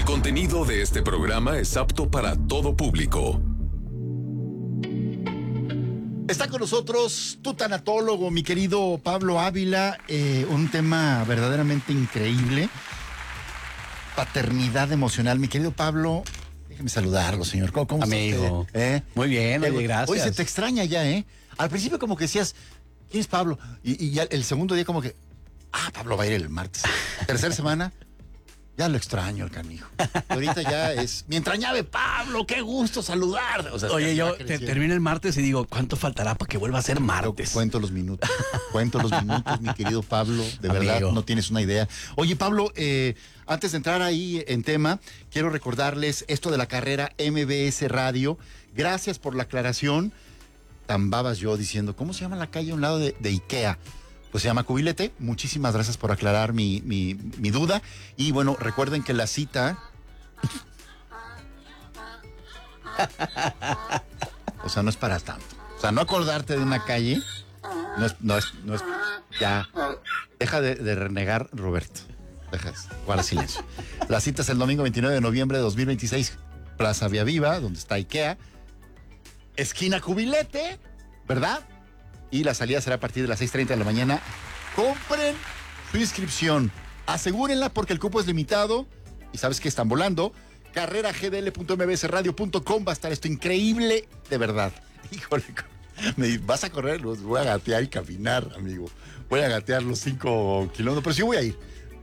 contenido de este programa es apto para todo público. Está con nosotros tu tanatólogo, mi querido Pablo Ávila, un tema verdaderamente increíble, paternidad emocional. Mi querido Pablo, déjeme saludarlo, señor. ¿Cómo amigo? está usted? Muy bien, oye, gracias. Oye, se te extraña ya, ¿eh? Al principio como que decías, ¿quién es Pablo? Y ya el segundo día como que, Pablo va a ir el martes. Tercera semana, ya lo extraño el canijo. Y ahorita ya es mi entrañable Pablo, qué gusto saludar. O sea, oye, yo termino el martes y digo, ¿cuánto faltará para que vuelva a ser martes? Yo cuento los minutos, mi querido Pablo, de amigo. verdad, no tienes una idea. Oye, Pablo, antes de entrar ahí en tema, quiero recordarles esto de la carrera MBS Radio. Gracias por la aclaración. Tan babas yo diciendo, ¿cómo se llama la calle a un lado de IKEA? Pues se llama Cubilete. Muchísimas gracias por aclarar mi duda. Y bueno, recuerden que la cita... O sea, no es para tanto. O sea, no acordarte de una calle, no es ya. Deja de renegar, Roberto. Guarda silencio. La cita es el domingo 29 de noviembre de 2026, Plaza Vía Viva, donde está IKEA. Esquina Cubilete, ¿verdad? Y la salida será a partir de las 6:30 de la mañana. Compren su inscripción. Asegúrenla porque el cupo es limitado. Y sabes que están volando. carreragdl.mbsradio.com. Va a estar esto increíble, de verdad. Híjole, me vas a correr, los voy a gatear y caminar, amigo. Voy a gatear los 5 kilómetros, pero sí voy a ir.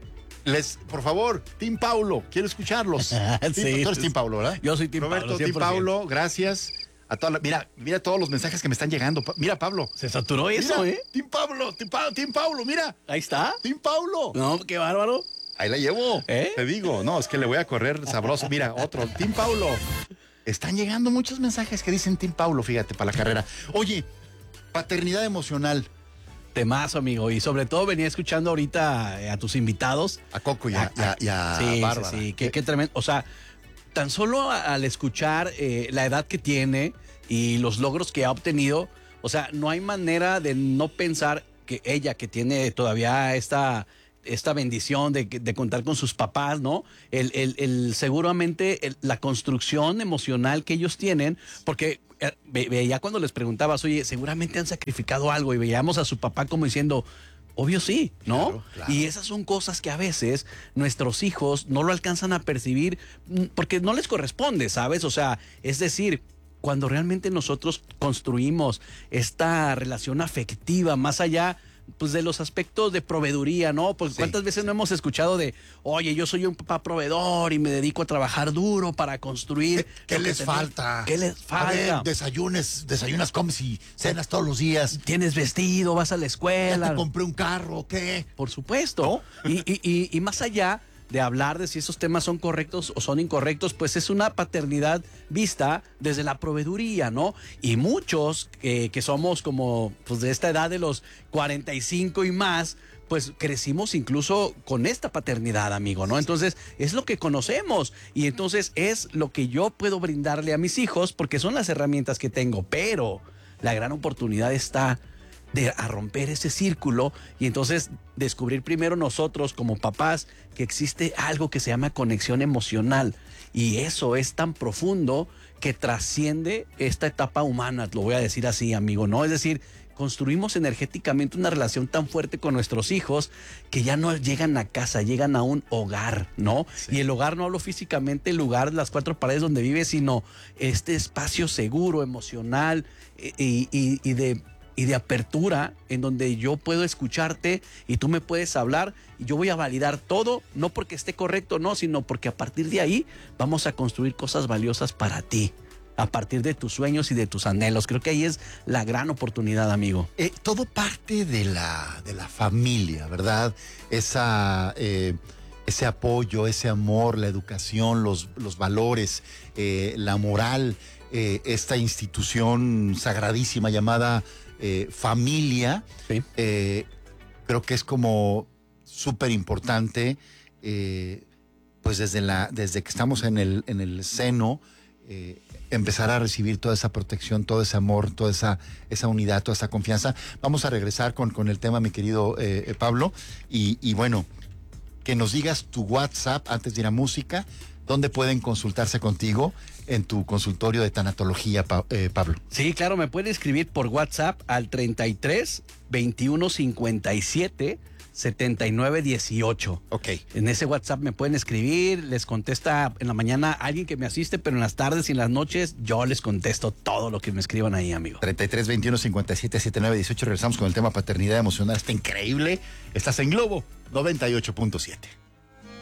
Por favor, Team Paulo, quiero escucharlos. Sí, tú eres Team Paulo, ¿verdad? Yo soy Team Roberto, Paulo, 100%. Team Paulo, gracias. Mira todos los mensajes que me están llegando. Mira, Pablo. Se saturó eso, Mira, Team Paulo, mira. Ahí está. Team Paulo. No, qué bárbaro. Ahí la llevo. Te digo, no, es que le voy a correr sabroso. Mira, otro, Team Paulo. Están llegando muchos mensajes que dicen Team Paulo, fíjate, para la carrera. Oye, paternidad emocional. Temazo, amigo. Y sobre todo venía escuchando ahorita a tus invitados. A Coco y a Bárbara. Sí, qué tremendo. O sea, tan solo al escuchar la edad que tiene y los logros que ha obtenido, o sea, no hay manera de no pensar que ella, que tiene todavía esta bendición de contar con sus papás, ¿no? Seguramente la construcción emocional que ellos tienen, porque veía cuando les preguntabas, oye, seguramente han sacrificado algo, y veíamos a su papá como diciendo, obvio sí, ¿no? Claro. Y esas son cosas que a veces nuestros hijos no lo alcanzan a percibir porque no les corresponde, ¿sabes? O sea, es decir, cuando realmente nosotros construimos esta relación afectiva más allá, pues, de los aspectos de proveeduría, ¿no? Pues cuántas veces no hemos escuchado de, oye, yo soy un papá proveedor y me dedico a trabajar duro para construir. ¿Qué les falta? ¿Qué les falta? A ver, desayunas, comes y cenas todos los días. Tienes vestido, vas a la escuela. ¿Ya te compré un carro? ¿Qué? Por supuesto. ¿No? Y más allá de hablar de si esos temas son correctos o son incorrectos, pues es una paternidad vista desde la proveeduría, ¿no? Y muchos que somos como pues de esta edad de los 45 y más, pues crecimos incluso con esta paternidad, amigo, ¿no? Entonces es lo que conocemos y entonces es lo que yo puedo brindarle a mis hijos porque son las herramientas que tengo, pero la gran oportunidad está a romper ese círculo y entonces descubrir primero nosotros como papás que existe algo que se llama conexión emocional y eso es tan profundo que trasciende esta etapa humana, lo voy a decir así, amigo, ¿no? Es decir, construimos energéticamente una relación tan fuerte con nuestros hijos que ya no llegan a casa, llegan a un hogar, ¿no? Sí. Y el hogar no hablo físicamente, el lugar, las 4 paredes donde vives, sino este espacio seguro, emocional y de apertura en donde yo puedo escucharte y tú me puedes hablar y yo voy a validar todo, no porque esté correcto, no, sino porque a partir de ahí vamos a construir cosas valiosas para ti, a partir de tus sueños y de tus anhelos. Creo que ahí es la gran oportunidad, amigo. Todo parte de la familia, ¿verdad? Ese apoyo, ese amor, la educación, los valores, la moral, esta institución sagradísima llamada familia, sí. Creo que es como súper importante, pues desde que estamos en el seno, empezar a recibir toda esa protección, todo ese amor, toda esa unidad, toda esa confianza. Vamos a regresar con el tema, mi querido Pablo, y bueno, que nos digas tu WhatsApp antes de ir a música, donde pueden consultarse contigo en tu consultorio de tanatología, Pablo. Sí, claro, me pueden escribir por WhatsApp al 33 21 57 79 18. Ok. En ese WhatsApp me pueden escribir, les contesta en la mañana alguien que me asiste, pero en las tardes y en las noches yo les contesto todo lo que me escriban ahí, amigo. 33 21 57 79 18. Regresamos con el tema paternidad emocional. Está increíble. Estás en Globo 98.7.